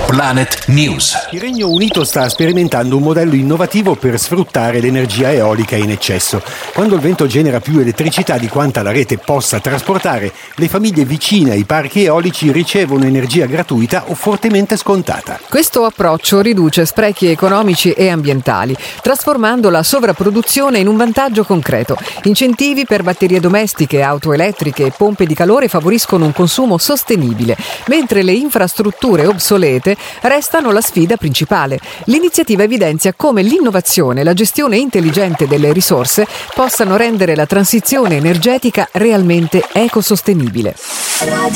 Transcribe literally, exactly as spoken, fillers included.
Planet News. Il Regno Unito sta sperimentando un modello innovativo per sfruttare l'energia eolica in eccesso. Quando il vento genera più elettricità di quanta la rete possa trasportare, le famiglie vicine ai parchi eolici ricevono energia gratuita o fortemente scontata. Questo approccio riduce sprechi economici e ambientali, trasformando la sovrapproduzione in un vantaggio concreto. Incentivi per batterie domestiche, auto elettriche e pompe di calore favoriscono un consumo sostenibile, mentre le infrastrutture obsolete restano la sfida principale. L'iniziativa evidenzia come l'innovazione e la gestione intelligente delle risorse possano rendere la transizione energetica realmente ecosostenibile.